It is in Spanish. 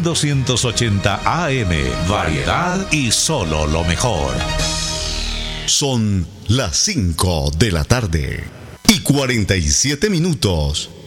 1280 AM. Variedad y solo lo mejor. Son las 5 de la tarde y 47 minutos.